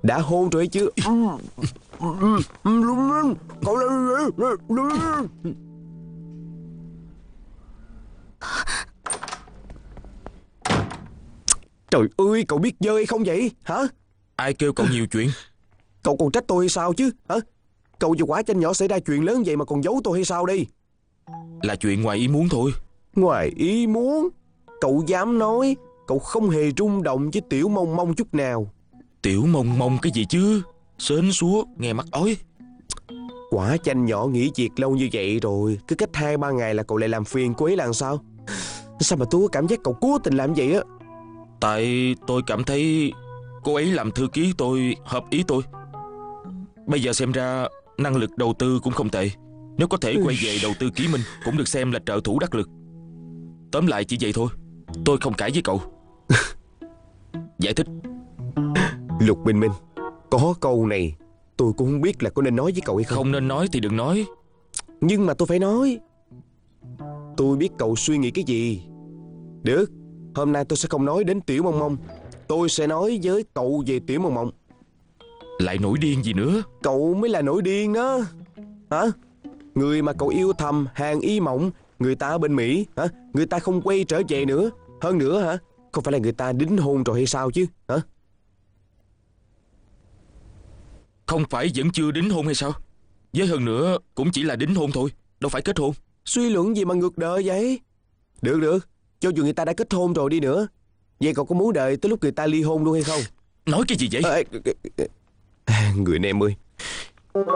Đã hôn rồi chứ? Cậu Trời ơi, cậu biết chơi hay không vậy hả? Ai kêu cậu nhiều chuyện? Cậu còn trách tôi hay sao chứ hả? Cậu và Quả Chanh nhỏ xảy ra chuyện lớn vậy mà còn giấu tôi hay sao đây? Là chuyện ngoài ý muốn thôi. Ngoài ý muốn? Cậu dám nói cậu không hề rung động với Tiểu Mông Mông chút nào? Tiểu Mông Mông cái gì chứ? Sến súa, nghe mắc ói. Quả Chanh nhỏ nghỉ việc lâu như vậy rồi, cứ cách 2-3 ngày là cậu lại làm phiền cô ấy là sao? Sao mà tôi có cảm giác cậu cố tình làm vậy á? Tại tôi cảm thấy cô ấy làm thư ký tôi hợp ý tôi. Bây giờ xem ra năng lực đầu tư cũng không tệ. Nếu có thể quay về đầu tư Ký Minh cũng được xem là trợ thủ đắc lực. Tóm lại chỉ vậy thôi. Tôi không cãi với cậu. Giải thích. Lục Minh Minh, có câu này tôi cũng không biết là có nên nói với cậu hay không. Không nên nói thì đừng nói. Nhưng mà tôi phải nói. Tôi biết cậu suy nghĩ cái gì. Được, hôm nay tôi sẽ không nói đến Tiểu Mông Mông. Tôi sẽ nói với cậu về Tiểu Mông Mông. Lại nổi điên gì nữa? Cậu mới là nổi điên đó. Hả? Người mà cậu yêu thầm Hàng Y Mộng, người ta ở bên Mỹ hả? Người ta không quay trở về nữa. Hơn nữa hả? Không phải là người ta đính hôn rồi hay sao chứ hả? Không phải vẫn chưa đính hôn hay sao? Với hơn nữa cũng chỉ là đính hôn thôi, đâu phải kết hôn. Suy luận gì mà ngược đời vậy? Được được, cho dù người ta đã kết hôn rồi đi nữa, vậy cậu có muốn đợi tới lúc người ta ly hôn luôn hay không? Nói cái gì vậy? Người anh em ơi,